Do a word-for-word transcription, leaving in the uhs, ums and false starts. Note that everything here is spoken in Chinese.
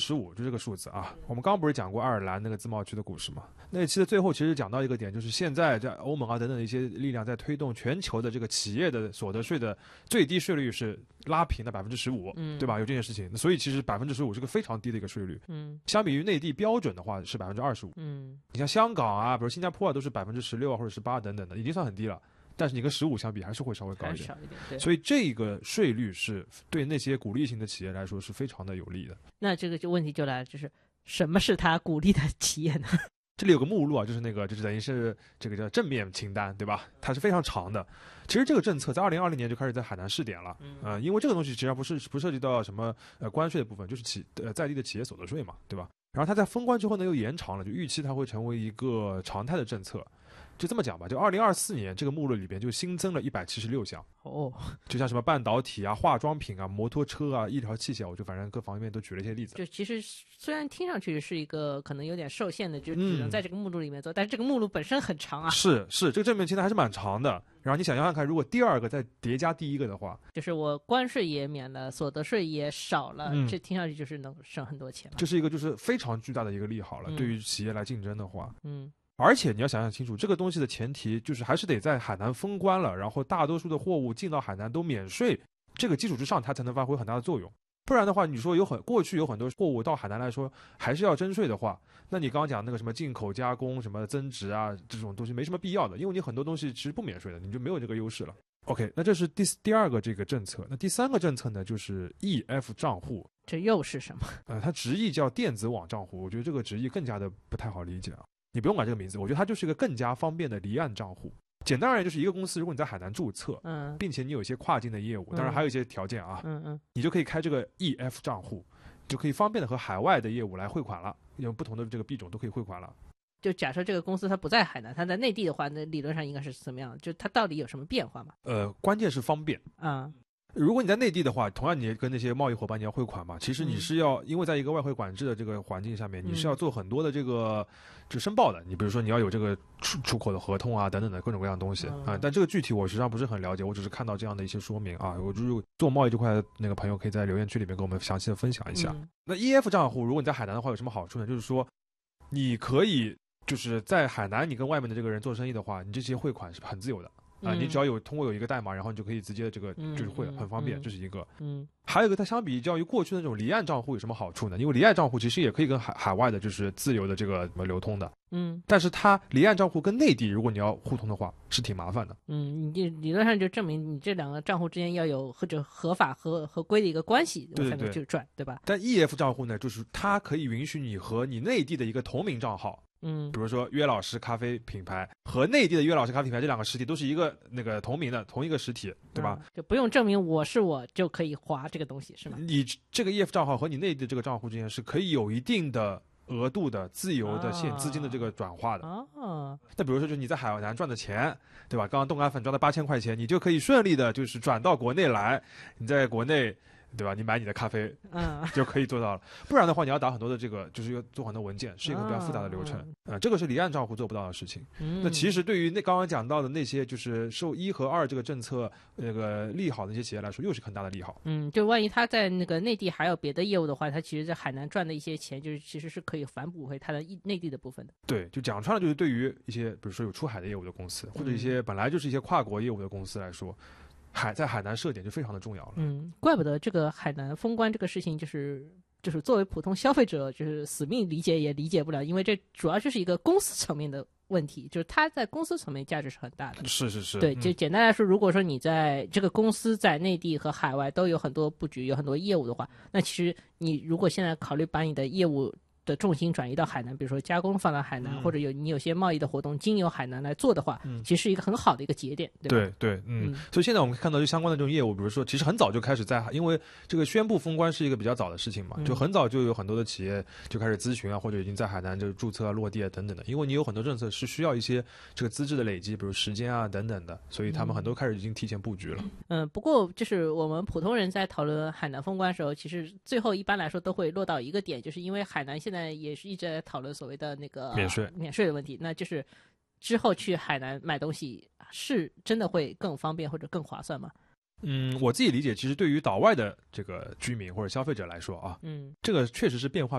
十五，就这个数字啊。我们刚刚不是讲过爱尔兰那个自贸区的故事吗？那一期的最后其实讲到一个点，就是现在在欧盟啊等等的一些力量在推动全球的这个企业的所得税的最低税率是拉平的百分之十五，对吧？有这件事情，所以其实百分之十五是个非常低的一个税率。嗯，相比于内地标准的话是百分之二十五。嗯，你像香港啊，比如新加坡啊，都是百分之十六啊或者十八等等的，已经算很低了。但是你跟十五相比还是会稍微高一点， 一点， 所以这个税率是对那些鼓励型的企业来说是非常的有利的。 那这个就问题就来了，就是什么是他鼓励的企业呢？ 这里有个目录啊，就是那个就是等于是这个叫正面清单，对吧？它是非常长的。其实这个政策在二零二零年就开始在海南试点了，嗯、呃，因为这个东西实际上不是不涉及到什么呃关税的部分，就是企呃在地的企业所得税嘛，对吧？然后它在封关之后呢又延长了，就预期它会成为一个常态的政策。就这么讲吧，就二零二四年这个目录里边就新增了一百七十六项哦， 就像什么半导体啊、化妆品啊、摩托车啊、医疗器械，我就反正各方面都举了一些例子。 就其实虽然听上去是一个可能有点受限的，就只能在这个目录里面做，嗯、但是这个目录本身很长啊。 是是，这个正面清单还是蛮长的。然后你想想看，如果第二个再叠加第一个的话， 就是我关税也免了，所得税也少了，嗯、这听上去就是能省很多钱了。 这是一个就是非常巨大的一个利好了，嗯、对于企业来竞争的话， 嗯。 而且你要想想清楚，这个东西的前提就是还是得在海南封关了，然后大多数的货物进到海南都免税，这个基础之上它才能发挥很大的作用。不然的话，你说有很过去有很多货物到海南来说还是要征税的话，那你刚刚讲那个什么进口加工什么增值啊这种东西没什么必要的，因为你很多东西其实不免税的，你就没有这个优势了。OK， 那这是第第二个这个政策。那第三个政策呢，就是 E F 账户。 这又是什么？ 呃，它直译叫电子网账户，我觉得这个直译更加的不太好理解啊。你不用管这个名字，我觉得它就是一个更加方便的离岸账户。简单而言，就是一个公司，如果你在海南注册，嗯，并且你有一些跨境的业务，当然还有一些条件啊，嗯嗯，你就可以开这个 E F 账户，就可以方便的和海外的业务来汇款了，用不同的这个币种都可以汇款了。 就假设这个公司它不在海南，它在内地的话，那理论上应该是怎么样？就它到底有什么变化吗？ 呃，关键是方便啊。嗯， 如果你在内地的话，同样你跟那些贸易伙伴你要汇款嘛，其实你是要、嗯、因为在一个外汇管制的这个环境下面，你是要做很多的这个就申报的。你比如说你要有这个出出口的合同啊等等的各种各样的东西啊、嗯，但这个具体我实际上不是很了解，我只是看到这样的一些说明啊。我就是做贸易这块的那个朋友可以在留言区里面跟我们详细的分享一下。嗯、那 E F 账户如果你在海南的话有什么好处呢？就是说你可以就是在海南你跟外面的这个人做生意的话，你这些汇款是很自由的。啊、呃，你只要有通过有一个代码，然后你就可以直接这个就是会很方便，嗯、这是一个。嗯，还有一个，它相比较于过去的那种离岸账户有什么好处呢？因为离岸账户其实也可以跟海海外的就是自由的这个什么流通的。嗯，但是它离岸账户跟内地如果你要互通的话是挺麻烦的。 嗯，你理论上就证明你这两个账户之间要有或者合法合合规的一个关系，才能去赚，对吧？ 但 E F 账户呢，就是它可以允许你和你内地的一个同名账号。 嗯， 比如说约老师咖啡品牌和内地的约老师咖啡品牌这两个实体都是一个那个同名的同一个实体，对吧？ 嗯、就不用证明我是我就可以划这个东西，是吗？ 你这个 E F 账号和你内地的这个账户之间是可以有一定的额度的自由的现资金的这个转化的。 哦， 那比如说就是你在海南赚的钱，对吧？刚刚冻干粉赚的八千块钱，你就可以顺利的就是转到国内来，你在国内。对吧？你买你的咖啡，嗯，就可以做到了。不然的话，你要打很多的这个，就是要做很多文件，是一个比较复杂的流程。啊、嗯呃，这个是离岸账户做不到的事情。嗯，那其实对于那刚刚讲到的那些，就是受一和二这个政策那个利好的那些企业来说，又是很大的利好。 嗯，就万一他在那个内地还有别的业务的话，他其实在海南赚的一些钱，就是其实是可以反哺回他的内地的部分的。 对，就讲穿了，就是对于一些比如说有出海的业务的公司，或者一些本来就是一些跨国业务的公司来说。海在海南设点就非常的重要了。 嗯，怪不得这个海南封关这个事情，就是就是作为普通消费者，就是死命理解也理解不了，因为这主要就是一个公司层面的问题，就是它在公司层面价值是很大的。 是是是。 对，就简单来说，如果说你在这个公司在内地和海外都有很多布局，有很多业务的话，那其实你如果现在考虑把你的业务的重心转移到海南，比如说加工放到海南，嗯、或者有你有些贸易的活动经由海南来做的话，嗯、其实是一个很好的一个节点，对吧？ 对对，嗯。嗯所以现在我们看到就相关的这种业务，比如说其实很早就开始在，因为这个宣布封关是一个比较早的事情嘛，嗯、就很早就有很多的企业就开始咨询啊，或者已经在海南就注册啊、落地啊等等的，因为你有很多政策是需要一些这个资质的累积，比如时间啊等等的，所以他们很多开始已经提前布局了。 嗯，不过就是我们普通人在讨论海南封关的时候，其实最后一般来说都会落到一个点，就是因为海南现在也是一直在讨论所谓的那个免税免税的问题，那就是之后去海南买东西是真的会更方便或者更划算吗？ 嗯，我自己理解，其实对于岛外的这个居民或者消费者来说啊，嗯，这个确实是变化